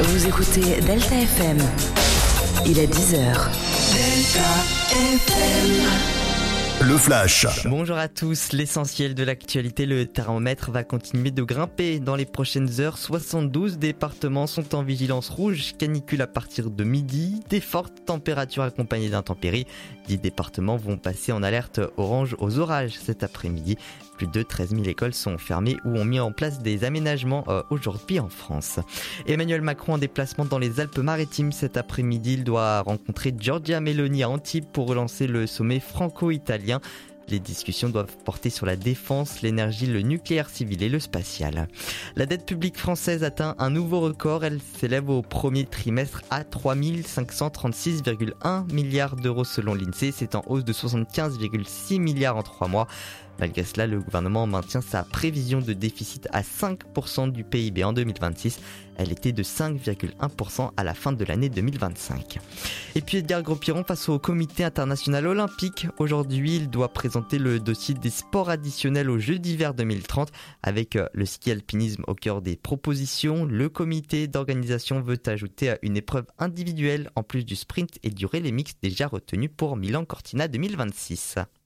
Vous écoutez Delta FM. Il est 10h. Delta FM. Le Flash. Bonjour à tous, l'essentiel de l'actualité, le thermomètre va continuer de grimper dans les prochaines heures. 72 départements sont en vigilance rouge, canicule à partir de midi, des fortes températures accompagnées d'intempéries. 10 départements vont passer en alerte orange aux orages cet après-midi. Plus de 13 000 écoles sont fermées ou ont mis en place des aménagements aujourd'hui en France. Emmanuel Macron en déplacement dans les Alpes-Maritimes cet après-midi. Il doit rencontrer Giorgia Meloni à Antibes pour relancer le sommet franco-italien. Les discussions doivent porter sur la défense, l'énergie, le nucléaire civil et le spatial. La dette publique française atteint un nouveau record. Elle s'élève au premier trimestre à 3 536,1 milliards d'euros selon l'INSEE. C'est en hausse de 75,6 milliards en 3 mois. Malgré cela, le gouvernement maintient sa prévision de déficit à 5% du PIB en 2026. Elle était de 5,1% à la fin de l'année 2025. Et puis Edgar Gros-Piron face au comité international olympique. Aujourd'hui, il doit présenter le dossier des sports additionnels aux Jeux d'hiver 2030. Avec le ski alpinisme au cœur des propositions, le comité d'organisation veut ajouter une épreuve individuelle en plus du sprint et du relais mixte déjà retenu pour Milan Cortina 2026.